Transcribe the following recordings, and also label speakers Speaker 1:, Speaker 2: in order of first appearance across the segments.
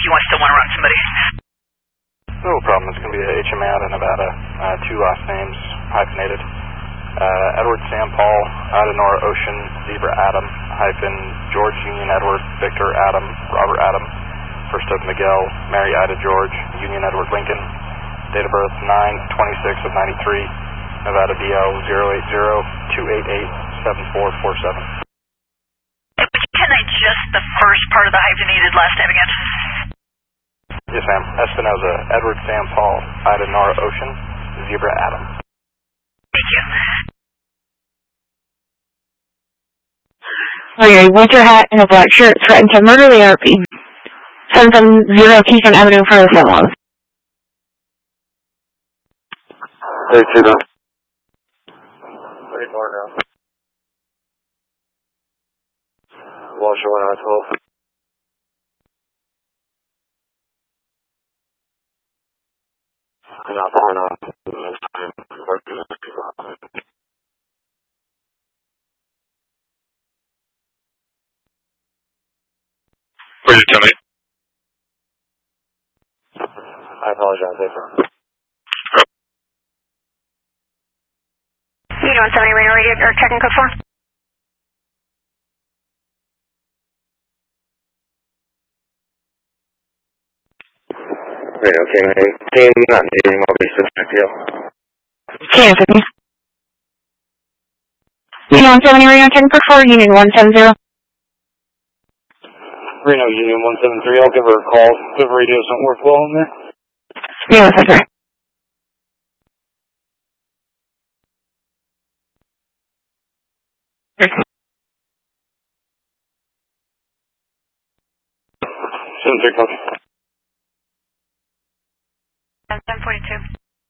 Speaker 1: you still want to run somebody.
Speaker 2: No problem. It's going to be a HMA out of Nevada. Two last names, hyphenated. Edward Sam Paul, out of Nora Ocean, Zebra Adam, hyphen George Union Edward, Victor Adam, Robert Adam, First Oak Miguel, Mary Ida George, Union Edward Lincoln, date of birth 9/26 of 93, Nevada DL 080-288-7447.
Speaker 1: Can I just the first part of the hyphenated last name again?
Speaker 2: Yes, ma'am. Espinoza, Edward Sam Paul, out of Nora Ocean, Zebra Adam.
Speaker 1: Thank you.
Speaker 3: Okay, winter hat and a black shirt threatened to murder the RP. 770 Keystone Avenue in front of the San Juan.
Speaker 4: Hey, Tito. Hey, Mark. Wash your 112. I'm not pulling off this time.
Speaker 5: Where did you tell me?
Speaker 4: I apologize, April.
Speaker 3: You doing 70 Reno radio or checking code 4?
Speaker 4: Radio, team not needing more specific deal.
Speaker 3: Can you? You doing 70 radio checking code 4, Union 170.
Speaker 4: Reno Union 173, I'll give her a call. The radios don't work well in there.
Speaker 3: Yeah, that's right.
Speaker 1: I'm 1042.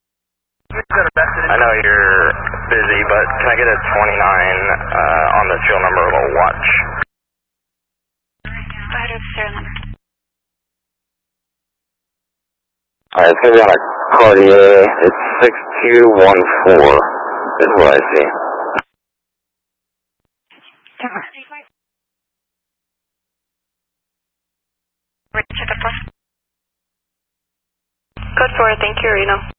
Speaker 2: I know you're busy, but can I get a 29 on the serial number of a watch?
Speaker 1: Go ahead with the serial number.
Speaker 4: Alright, it's going to be on a Cartier. It's 6214 is what I see.
Speaker 1: Richard, the plus.
Speaker 3: Code 4, thank you, Reno.